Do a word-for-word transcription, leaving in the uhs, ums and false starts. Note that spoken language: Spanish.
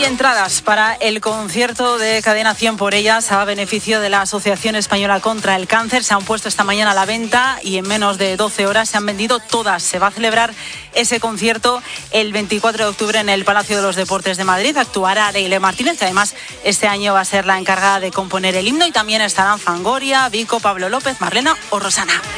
entradas para el concierto de Cadena cien por ellas a beneficio de la Asociación Española contra el Cáncer. Se han puesto esta mañana a la venta y en menos de doce horas se han vendido todas. Se va a celebrar ese concierto el veinticuatro de octubre en el Palacio de los Deportes de Madrid. Actuará Leire Martínez, que además este año va a ser la encargada de componer el himno, y también estarán Fangoria, Vico, Pablo López, Marlena o Rosana.